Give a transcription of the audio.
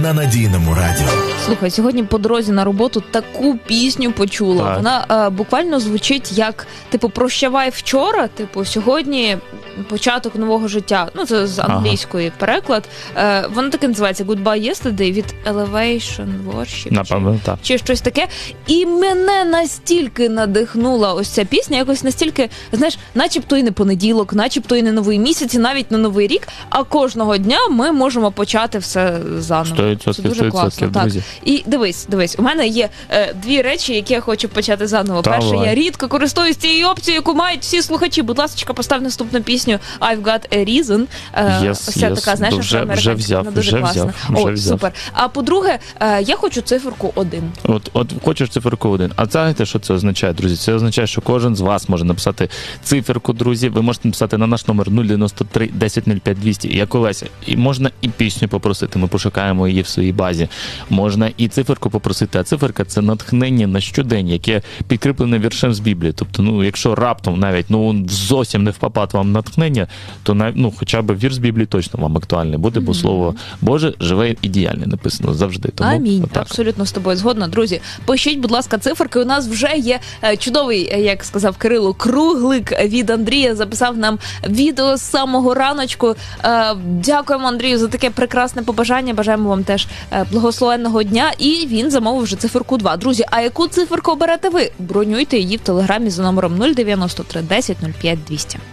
на Надійному радіо. Слухай, сьогодні по дорозі на роботу таку пісню почула. Так. Вона буквально звучить як, типу, прощавай вчора, типу, сьогодні початок нового життя. Ну, це з англійської переклад. Вона так і називається Goodbye Yesterday від Elevation Worship. Напевно, так. Чи щось таке. І мене настільки надихнула ось ця пісня, якось настільки, знаєш, начебто і не понеділок, начебто і не новий місяць, і навіть не новий рік, а кожного дня ми можемо почати все заново. 100%, Це дуже класно. Так. друзі. І дивись, у мене є дві речі, які я хочу почати заново. Давай. Перше, я рідко користуюсь цією опцією, яку мають всі слухачі. Будь ласка, постав наступну пісню I've Got a Reason. Ось ця така, знаєш, вже взяв, дуже класна. вже взяв. Супер. А по-друге, я хочу циферку 1. От хочеш циферку 1. А знаєте, що це означає, друзі? Це означає, що кожен з вас може написати циферку, друзі. Ви можете написати на наш номер 093 1005 200, як Олеся. І можна і пісню попросити, ми пошукаємо її в своїй базі. Можна і циферку попросити, а циферка – це натхнення на щодень, яке підкріплене віршем з Біблії. Тобто, якщо раптом навіть, зовсім не впопад вам натхнення, то хоча б вірш з Біблії точно вам актуальний буде, бо Слово Боже живе і діяльне написано завжди. Тому, амінь. отак. Абсолютно з тобою згодна. Друзі, пишіть, будь ласка, циферки. У нас вже є чудовий, як сказав Кирило, круглик від Андрія. Записав нам відео з самого раночку. Дякуємо, Андрію, за таке прекрасне побажання. Бажаємо вам теж благословенного дня. І він замовив вже циферку 2. Друзі, а яку циферку оберете ви? Бронюйте її в Телеграмі за номером 093 10 05 200.